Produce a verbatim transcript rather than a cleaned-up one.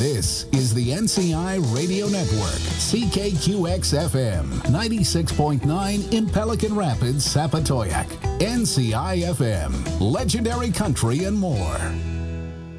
This is the N C I Radio Network, C K Q X F M, ninety-six point nine in Pelican Rapids, Sapatoyak, N C I F M, Legendary Country and more.